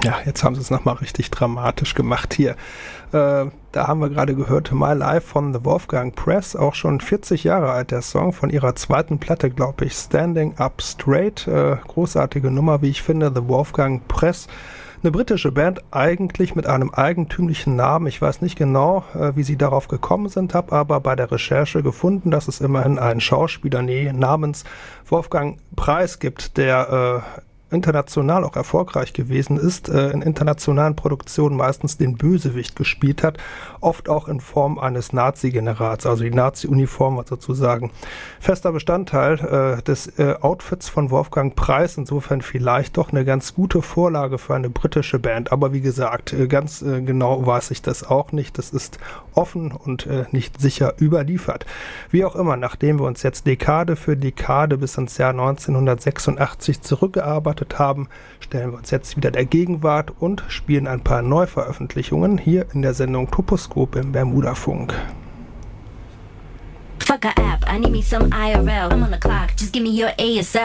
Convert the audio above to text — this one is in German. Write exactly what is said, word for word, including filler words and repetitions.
Ja, jetzt haben sie es nochmal richtig dramatisch gemacht hier. Äh, da haben wir gerade gehört, My Life von The Wolfgang Press, auch schon vierzig Jahre alt, der Song von ihrer zweiten Platte, glaube ich, Standing Up Straight. Äh, großartige Nummer, wie ich finde, The Wolfgang Press. Eine britische Band, eigentlich mit einem eigentümlichen Namen. Ich weiß nicht genau, äh, wie sie darauf gekommen sind, habe aber bei der Recherche gefunden, dass es immerhin einen Schauspieler nee, namens Wolfgang Preis gibt, der äh, international auch erfolgreich gewesen ist, äh, in internationalen Produktionen meistens den Bösewicht gespielt hat, oft auch in Form eines Nazi-Generals, also die Nazi-Uniform war sozusagen fester Bestandteil äh, des äh, Outfits von Wolfgang Preis, insofern vielleicht doch eine ganz gute Vorlage für eine britische Band, aber wie gesagt, äh, ganz äh, genau weiß ich das auch nicht, das ist offen und äh, nicht sicher überliefert. Wie auch immer, nachdem wir uns jetzt Dekade für Dekade bis ins Jahr neunzehnhundertsechsundachtzig zurückgearbeitet haben, stellen wir uns jetzt wieder der Gegenwart und spielen ein paar Neuveröffentlichungen hier in der Sendung Toposkop im Bermudafunk. Fuck a app, I need me some I R L. I'm on the clock, just give me your A S L.